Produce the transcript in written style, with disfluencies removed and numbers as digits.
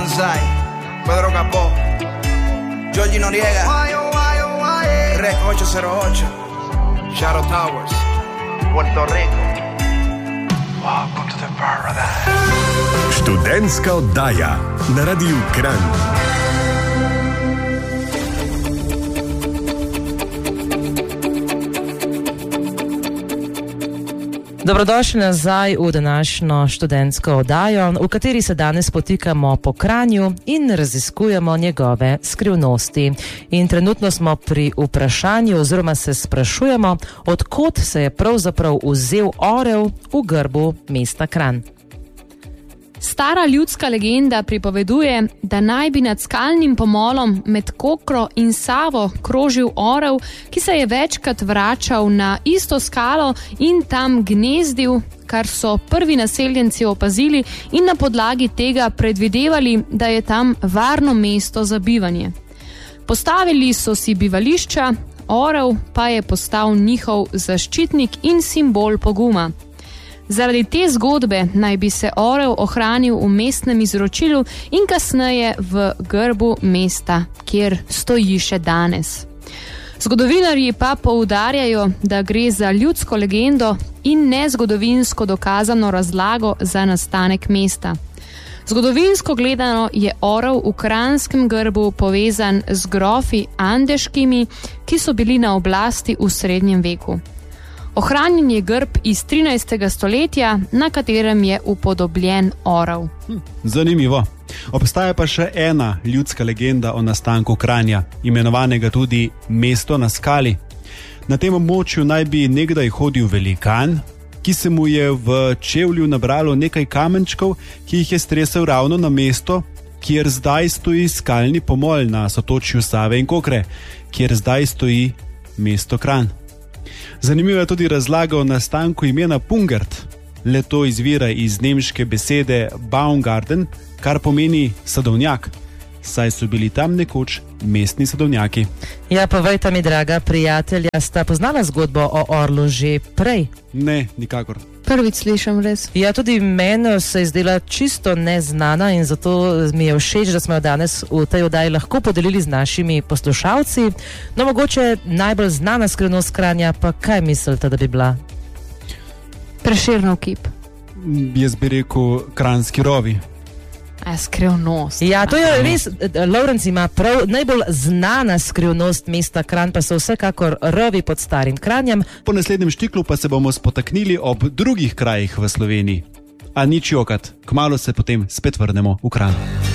Kansai, Pedro Capó, Georgie Noriega, Rec 808, Shadow Towers, Puerto Rico. Welcome to the paradise. Študentska oddaja na Radiu Kranj. Dobrodošli nazaj v današnjo študentsko oddajo, v kateri se danes potikamo po Kranju in raziskujemo njegove skrivnosti. In trenutno smo pri vprašanju oziroma se sprašujemo, od kod se je pravzaprav vzel orel v grbu mesta Kranj. Stara ljudska legenda pripoveduje, da naj bi nad skalnim pomolom med Kokro in Savo krožil orel, ki se je večkrat vračal na isto skalo in tam gnezdil, kar so prvi naseljenci opazili in na podlagi tega predvidevali, da je tam varno mesto za bivanje. Postavili so si bivališča, orel pa je postal njihov zaščitnik in simbol poguma. Zaradi te zgodbe naj bi se orel ohranil v mestnem izročilu in kasneje v grbu mesta, kjer stoji še danes. Zgodovinarji pa poudarjajo, da gre za ljudsko legendo in ne zgodovinsko dokazano razlago za nastanek mesta. Zgodovinsko gledano je orel v kranjskem grbu povezan z grofi andeškimi, ki so bili na oblasti v srednjem veku. Ohranjen je grb iz 13. stoletja, na katerem je upodobljen orel. Zanimivo. Obstaja pa še ena ljudska legenda o nastanku Kranja, imenovanega tudi mesto na skali. Na tem območju naj bi nekdaj hodil velikan, ki se mu je v čevlju nabralo nekaj kamenčkov, ki jih je stresel ravno na mesto, kjer zdaj stoji skalni pomol na sotočju Save in Kokre, kjer zdaj stoji mesto Kranj. Zanimiva je tudi razlaga o nastanku imena Pungert. Le to izvira iz nemške besede Baumgarten, kar pomeni sadovnjak, saj so bili tam nekoč mestni sadovnjaki. Ja, povejte mi, draga prijatelja, sta poznala zgodbo o orlu že prej? Ne, nikakor. Prvič slišam res. Ja, tudi meni se je zdela čisto neznana in zato mi je všeč, da smo jo danes v tej oddaji lahko podelili z našimi poslušalci. No, mogoče najbolj znana skrivnost Kranja, pa kaj mislite, da bi bila? Prešernov kip. Jaz bi rekel kranjski rovi. Skrivnost. Ja, to je res, Lovrenc ima prav, najbolj znana skrivnost mesta Kranj pa so vsekakor rovi pod Starim Kranjem. Po naslednjem štiklu pa se bomo spotaknili ob drugih krajih v Sloveniji. A nič jokat, kmalu se potem spet vrnemo v Kranj.